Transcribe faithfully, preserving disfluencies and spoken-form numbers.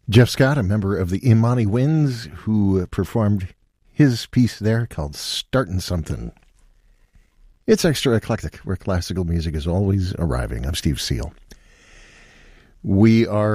Jeff Scott, a member of the Imani Winds, who performed his piece there called Startin' Something. It's Extra Eclectic, where classical music is always arriving. I'm Steve Seal. We are